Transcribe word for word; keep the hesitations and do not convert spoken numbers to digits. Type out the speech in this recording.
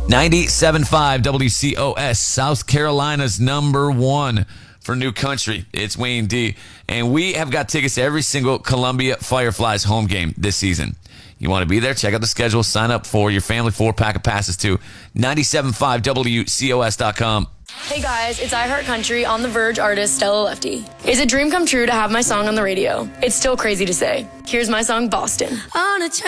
ninety-seven point five W C O S, South Carolina's number one for new country. It's Wayne D. And we have got tickets to every single Columbia Fireflies home game this season. You want to be there? Check out the schedule. Sign up for your family four-pack of passes to ninety-seven point five W C O S dot com. Hey guys, it's iHeartCountry on the Verge artist Stella Lefty. It's a dream come true to have my song on the radio. It's still crazy to say. Here's my song, Boston. On a